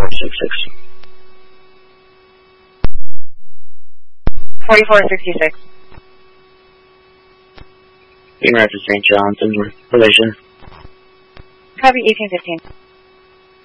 4466. 4466. Being right to St. John's in relation. Copy 1815.